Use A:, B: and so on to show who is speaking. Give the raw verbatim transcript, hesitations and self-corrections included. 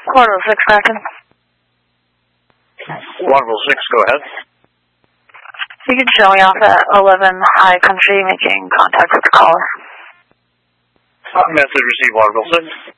A: Waterville six, Kraken.
B: Waterville six, go ahead.
A: You can show me off at eleven High Country, making contact with the caller.
B: Message received, Waterville six.